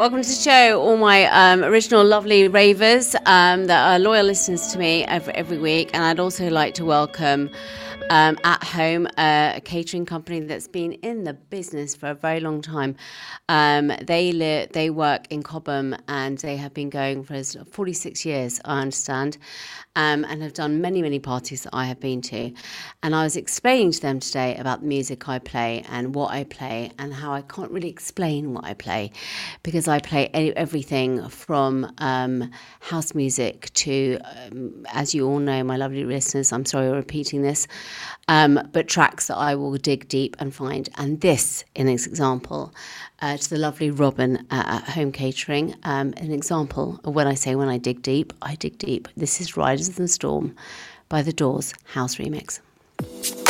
Welcome to the show, all my original lovely ravers that are loyal listeners to me every week. And I'd also like to welcome At Home, a catering company that's been in the business for a very long time. They work in Cobham and they have been going for 46 years, I understand, and have done many, many parties that I have been to. And I was explaining to them today about the music I play and what I play and how I can't really explain what I play, because I play everything from house music to, as you all know, my lovely listeners, I'm sorry for repeating this, but tracks that I will dig deep and find. And this, in an example, to the lovely Robin at Home Catering, an example of when I dig deep, I dig deep. This is Riders of the Storm by The Doors House Remix.